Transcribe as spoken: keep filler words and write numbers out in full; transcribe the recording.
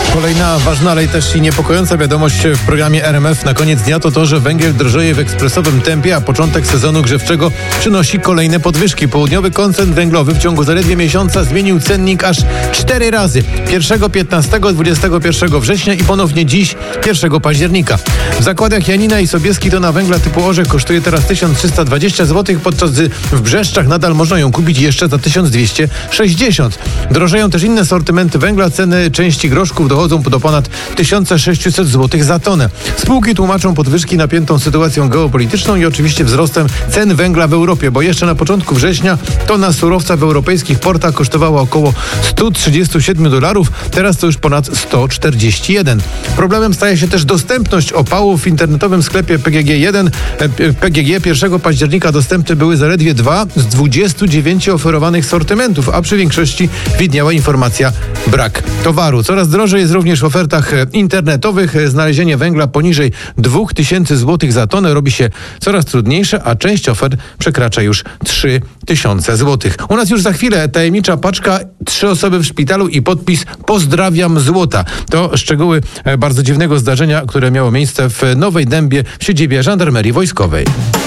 Kolejna ważna, ale też i niepokojąca wiadomość w programie R M F na koniec dnia to to, że węgiel drożeje w ekspresowym tempie, a początek sezonu grzewczego przynosi kolejne podwyżki. Południowy koncern węglowy w ciągu zaledwie miesiąca zmienił cennik aż cztery razy. Pierwszego, piętnastego, dwudziestego pierwszego września i ponownie dziś, pierwszego października. W zakładach Janina i Sobieski tona węgla typu orzech kosztuje teraz tysiąc trzysta dwadzieścia złotych, podczas gdy w Brzeszczach nadal można ją kupić jeszcze za tysiąc dwieście sześćdziesiąt. Drożeją też inne sortymenty węgla. Ceny części groszków dochodzą do ponad tysiąc sześćset złotych za tonę. Spółki tłumaczą podwyżki napiętą sytuacją geopolityczną i oczywiście wzrostem cen węgla w Europie, bo jeszcze na początku września tona surowca w europejskich portach kosztowała około sto trzydzieści siedem dolarów, teraz to już ponad sto czterdzieści jeden. Problemem staje się też dostępność opału. W internetowym sklepie P G G jeden P G G pierwszego października dostępne były zaledwie dwa z dwudziestu dziewięciu oferowanych sortymentów, a przy większości widniała informacja brak towaru. Coraz drożej jest również w ofertach internetowych. Znalezienie węgla poniżej dwa tysiące złotych za tonę robi się coraz trudniejsze, a część ofert przekracza już trzy tysiące złotych. U nas już za chwilę tajemnicza paczka, trzy osoby w szpitalu i podpis "Pozdrawiam złota". To szczegóły bardzo dziwnego zdarzenia, które miało miejsce w Nowej Dębie w siedzibie Żandarmerii Wojskowej.